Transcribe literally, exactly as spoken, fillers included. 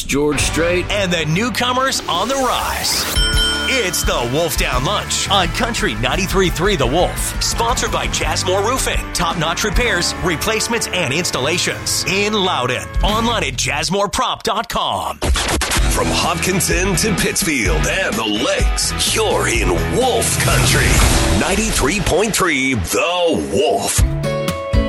George Strait. And the newcomers on the rise. It's the Wolf Down Lunch on Country ninety-three point three The Wolf. Sponsored by Jazzmore Roofing. Top-notch repairs, replacements, and installations. In Loudon. Online at jazzmore prop dot com. From Hopkinton to Pittsfield and the Lakes, you're in Wolf Country. ninety-three point three The Wolf.